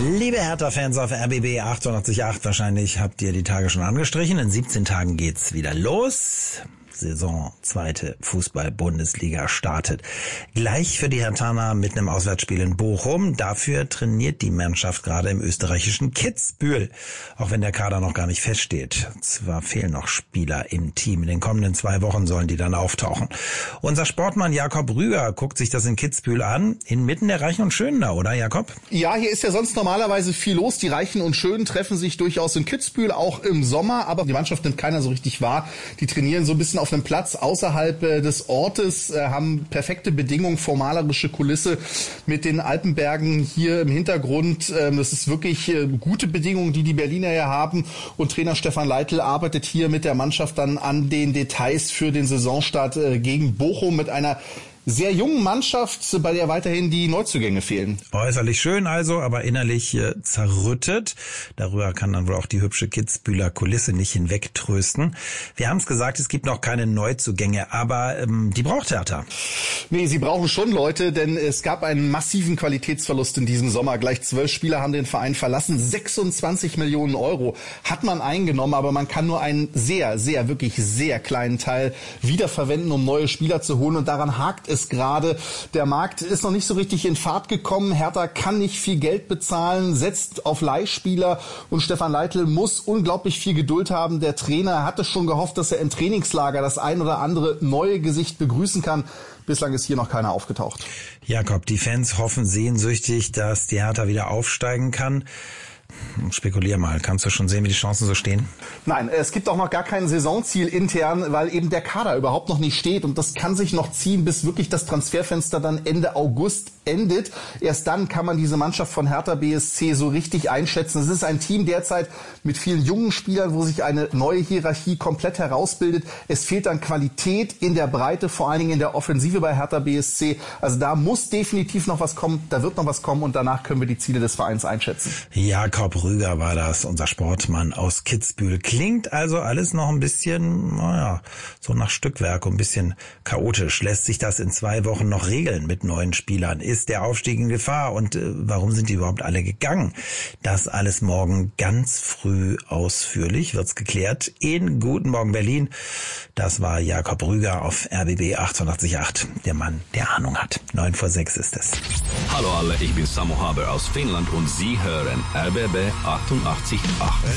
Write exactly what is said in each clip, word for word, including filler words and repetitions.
Liebe Hertha-Fans auf R B B achtundachtzig Komma acht, wahrscheinlich habt ihr die Tage schon angestrichen. In siebzehn Tagen geht's wieder los. Saison zweite Fußball-Bundesliga startet. Gleich für die Herthaner mit einem Auswärtsspiel in Bochum. Dafür trainiert die Mannschaft gerade im österreichischen Kitzbühel. Auch wenn der Kader noch gar nicht feststeht. Zwar fehlen noch Spieler im Team. In den kommenden zwei Wochen sollen die dann auftauchen. Unser Sportmann Jakob Rüger guckt sich das in Kitzbühel an. Inmitten der Reichen und Schönen da, oder Jakob? Ja, hier ist ja sonst normalerweise viel los. Die Reichen und Schönen treffen sich durchaus in Kitzbühel, auch im Sommer. Aber die Mannschaft nimmt keiner so richtig wahr. Die trainieren so ein bisschen auf einem Platz außerhalb äh, des Ortes, äh, haben perfekte Bedingungen, formalerische Kulisse mit den Alpenbergen hier im Hintergrund. Ähm, das ist wirklich äh, gute Bedingungen, die die Berliner hier haben. Und Trainer Stefan Leitl arbeitet hier mit der Mannschaft dann an den Details für den Saisonstart äh, gegen Bochum mit einer sehr jungen Mannschaft, bei der weiterhin die Neuzugänge fehlen. Äußerlich schön also, aber innerlich äh, zerrüttet. Darüber kann dann wohl auch die hübsche Kitzbühler Kulisse nicht hinwegtrösten. Wir haben es gesagt, es gibt noch keine Neuzugänge, aber ähm, die braucht Hertha. Nee, sie brauchen schon Leute, denn es gab einen massiven Qualitätsverlust in diesem Sommer. Gleich zwölf Spieler haben den Verein verlassen. sechsundzwanzig Millionen Euro hat man eingenommen, aber man kann nur einen sehr, sehr, wirklich sehr kleinen Teil wiederverwenden, um neue Spieler zu holen. Und daran hakt es gerade. Der Markt ist noch nicht so richtig in Fahrt gekommen. Hertha kann nicht viel Geld bezahlen, setzt auf Leihspieler und Stefan Leitl muss unglaublich viel Geduld haben. Der Trainer hatte schon gehofft, dass er im Trainingslager das ein oder andere neue Gesicht begrüßen kann. Bislang ist hier noch keiner aufgetaucht. Jakob, die Fans hoffen sehnsüchtig, dass die Hertha wieder aufsteigen kann. Spekulier mal, kannst du schon sehen, wie die Chancen so stehen? Nein, es gibt auch noch gar kein Saisonziel intern, weil eben der Kader überhaupt noch nicht steht und das kann sich noch ziehen, bis wirklich das Transferfenster dann Ende August endet. Erst dann kann man diese Mannschaft von Hertha B S C so richtig einschätzen. Es ist ein Team derzeit mit vielen jungen Spielern, wo sich eine neue Hierarchie komplett herausbildet. Es fehlt an Qualität in der Breite, vor allen Dingen in der Offensive bei Hertha B S C. Also da muss definitiv noch was kommen, da wird noch was kommen und danach können wir die Ziele des Vereins einschätzen. Jakob Rüger war das, unser Sportmann aus Kitzbühel. Klingt also alles noch ein bisschen, naja, so nach Stückwerk, ein bisschen chaotisch. Lässt sich das in zwei Wochen noch regeln mit neuen Spielern? Ist der Aufstieg in Gefahr? Und äh, warum sind die überhaupt alle gegangen? Das alles morgen ganz früh ausführlich wird's geklärt in Guten Morgen Berlin. Das war Jakob Rüger auf R B B achtundachtzig Komma acht. Der Mann, der Ahnung hat. Neun vor sechs ist es. Hallo alle, ich bin Samu Haber aus Finnland und Sie hören R B B achtundachtzig Komma acht.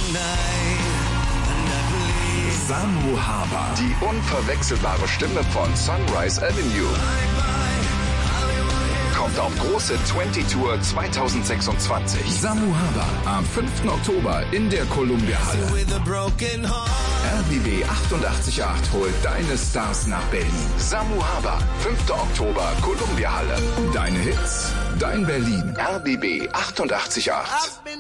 Samu Haber, die unverwechselbare Stimme von Sunrise Avenue, kommt auf große zwanzig Tour zwanzig sechsundzwanzig. Samu Haber am fünften Oktober in der Columbia Halle. R B B achtundachtzig Komma acht holt deine Stars nach Berlin. Samu Haber, fünfter Oktober, Columbia Halle. Deine Hits, dein Berlin. R B B achtundachtzig Komma acht.